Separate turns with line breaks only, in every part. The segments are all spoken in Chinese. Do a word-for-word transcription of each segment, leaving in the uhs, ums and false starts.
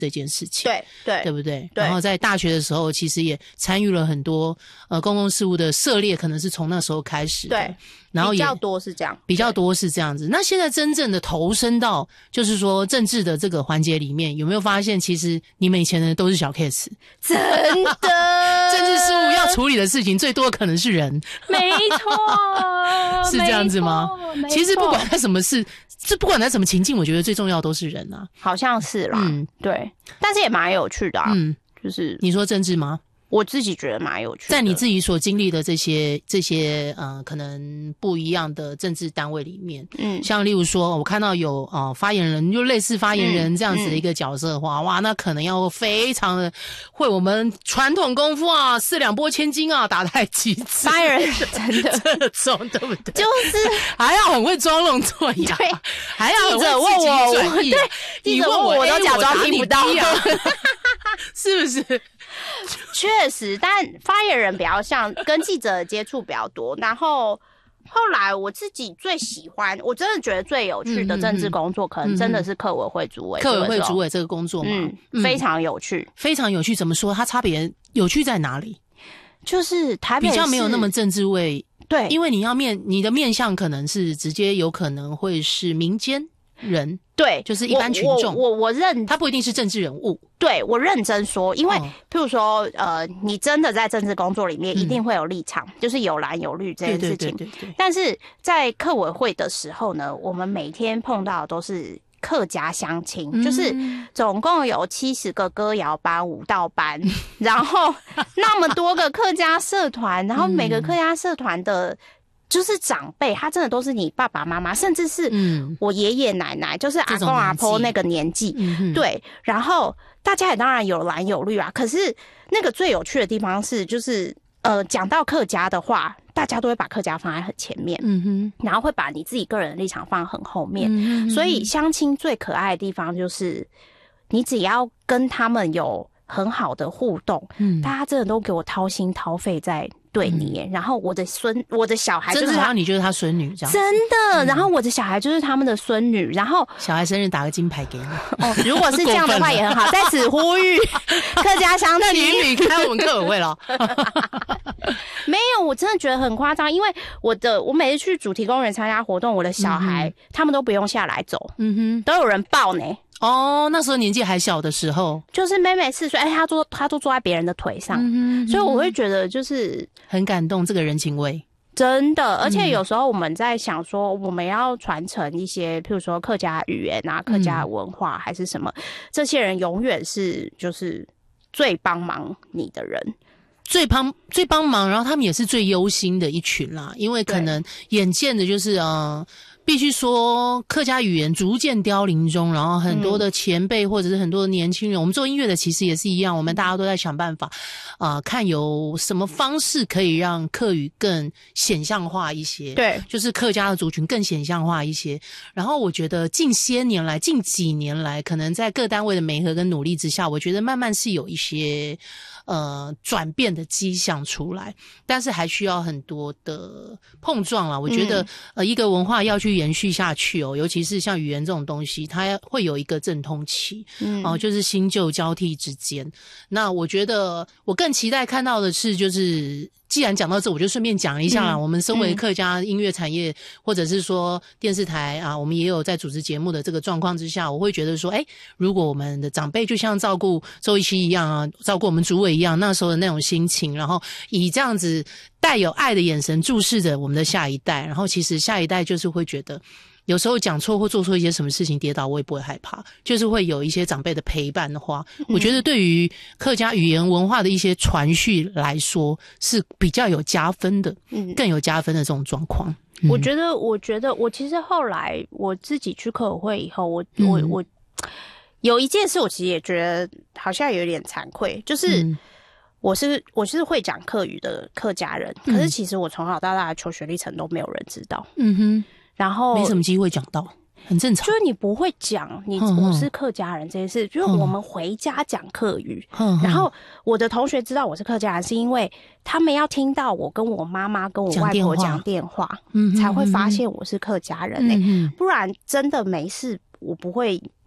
这件事情，
对对
对不对？
对。
然后在大学的时候，其实也参与了很多呃公共事务的涉猎，可能是从那时候开始的。
对，
然后也
比较多是这样，
比较多是这样子。那现在真正的投身到就是说政治的这个环节里面，有没有发现其实你们以前的都是小 case？
真的，
政治事务要处理的事情最多的可能是人，
没错，
是这样子吗？其实不管他什么事，这不管他什么情境，我觉得最重要都是人啊，
好像是啦，嗯，对，但是也蛮有趣的啊，嗯，就是你
说政治吗？
我自己觉得蛮有趣的，
在你自己所经历的这些这些呃可能不一样的政治单位里面，嗯，像例如说我看到有呃发言人，就类似发言人这样子的一个角色的话，嗯嗯、哇，那可能要非常的会我们传统功夫啊，四两拨千斤啊，打太极致，
发言人真的
这种对不对？
就是
还要很会装聋作哑，对，还要很会自己转译，
对，你问我我都假装听不到
啊，是不是？
确实，但发言人比较像跟记者的接触比较多，然后后来我自己最喜欢，我真的觉得最有趣的政治工作，可能真的是客委会主委。
客委会主委这个工作嘛，
嗯，嗯非常有趣，
非常有趣。怎么说？它差别有趣在哪里？
就是台北
比较没有那么政治味，
对，
因为你要面你的面向可能是直接有可能会是民间人。
对，
就是一般群众，
我我我认
他不一定是政治人物。
对，我认真说，因为、哦、譬如说，呃，你真的在政治工作里面一定会有立场，嗯、就是有蓝有绿这件事情。
对对对对对。
但是在客委会的时候呢，我们每天碰到的都是客家乡亲，嗯、就是总共有七十个歌谣班、舞蹈班，然后那么多个客家社团，然后每个客家社团的。就是长辈，他真的都是你爸爸妈妈，甚至是我爷爷奶奶，嗯、就是阿公阿婆那个年纪，嗯、对。然后大家也当然有蓝有绿啊，可是那个最有趣的地方是，就是呃，讲到客家的话，大家都会把客家放在很前面，嗯哼，然后会把你自己个人的立场放很后面，嗯哼，所以乡亲最可爱的地方就是，你只要跟他们有很好的互动，嗯，大家真的都给我掏心掏肺在。对你、嗯，然后我的孙，我的小孩就是
真的好像你就是他孙女这样，
真的。然后我的小孩就是他们的孙女，然后
小孩生日打个金牌给你。
哦，如果是这样的话也很好。在此呼吁客家乡亲，
那你离开我们客委会了。
没有，我真的觉得很夸张，因为我的我每次去主题公园参加活动，我的小孩、嗯、他们都不用下来走，嗯哼，都有人抱呢。
哦，那时候年纪还小的时候，
就是妹妹四岁，哎，她坐她都坐在别人的腿上，嗯、所以我会觉得就是
很感动，这个人情味
真的。而且有时候我们在想说，我们要传承一些，譬如说客家语言啊、客家文化还是什么，嗯、这些人永远是就是最帮忙你的人。
最帮最帮忙，然后他们也是最忧心的一群啦，因为可能眼见的就是呃。必须说，客家语言逐渐凋零中，然后很多的前辈或者是很多的年轻人，嗯、我们做音乐的其实也是一样，我们大家都在想办法，啊、呃，看有什么方式可以让客语更显象化一些，
对，
就是客家的族群更显象化一些。然后我觉得近些年来，近几年来，可能在各单位的媒合跟努力之下，我觉得慢慢是有一些呃转变的迹象出来，但是还需要很多的碰撞啦。我觉得、嗯、呃，一个文化要去延续下去哦，尤其是像语言这种东西，它会有一个阵痛期，嗯，哦、呃，就是新旧交替之间。那我觉得我更期待看到的是，就是既然讲到这，我就顺便讲一下啦。嗯、我们身为客家音乐产业，嗯、或者是说电视台啊，我们也有在主持节目的这个状况之下，我会觉得说，哎，如果我们的长辈就像照顾周一期一样啊，照顾我们主委一样，那时候的那种心情，然后以这样子带有爱的眼神注视着我们的下一代，然后其实下一代就是会觉得有时候讲错或做错一些什么事情跌倒我也不会害怕，就是会有一些长辈的陪伴的话、嗯、我觉得对于客家语言文化的一些传续来说是比较有加分的、嗯、更有加分的这种状况、嗯、
我觉得我觉得我其实后来我自己去客委会以后我、嗯、我我有一件事我其实也觉得好像有点惭愧，就是、嗯我是我是会讲客语的客家人、嗯、可是其实我从小到大的求学历程都没有人知道，嗯哼，然后
没什么机会讲到，很正常，
就是你不会讲你我是客家人这件事，就是我们回家讲客语，然后我的同学知道我是客家人是因为他们要听到我跟我妈妈跟我外婆讲电话，嗯，才会发现我是客家人欸、嗯，不然真的没事我不会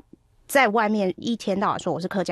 在外面一天到晚说我是客家